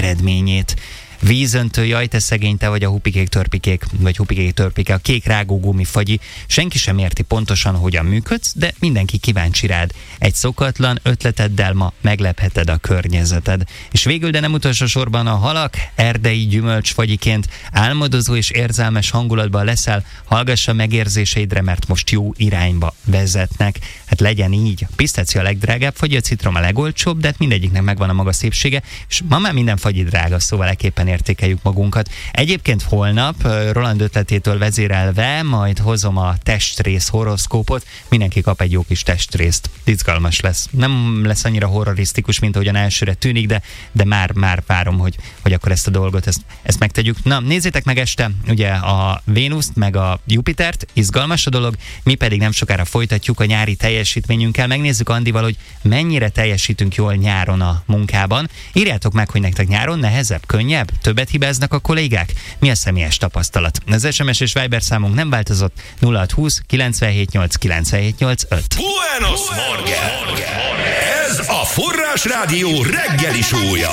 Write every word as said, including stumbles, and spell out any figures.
eredményét. Vízöntő, jaj, te szegény, te vagy a hupikék törpikék, vagy hupikék törpike, a kék rágógumi fagyi. Senki sem érti pontosan, hogyan működsz, de mindenki kíváncsi rád. Egy szokatlan ötleteddel ma meglepheted a környezeted. És végül, de nem utolsó sorban a halak, erdei gyümölcsfagyiként álmodozó és érzelmes hangulatban leszel, hallgassa megérzéseidre, mert most jó irányba vezetnek. Hát legyen így. A pisztácia a legdrágább fagyi, a citrom a legolcsóbb, de hát mindegyiknek megvan a maga szépsége, és ma már minden fagyi drága, szóval ekképpen értékeljük magunkat. Egyébként holnap Roland ötletétől vezérelve majd hozom a testrész horoszkópot, mindenki kap egy jó kis testrészt. Izgalmas lesz. Nem lesz annyira horrorisztikus, mint ahogyan elsőre tűnik, de, de már, már várom, hogy, hogy akkor ezt a dolgot, ezt, ezt megtegyük. Na, nézzétek meg este ugye a Vénuszt, meg a Jupitert, izgalmas a dolog, mi pedig nem sokára folytatjuk a nyári teljesítményünkkel. Megnézzük Andival, hogy mennyire teljesítünk jól nyáron a munkában. Írjátok meg, hogy nektek nyáron nehezebb, könnyebb, többet hibáznak a kollégák? Mi a személyes tapasztalat? Az es em es és Viber számunk nem változott, nulla hat húsz kilencvenhét nyolc kilencvenhét nyolc öt. Buenos Morgen! Ez a Forrás Rádió reggeli sója.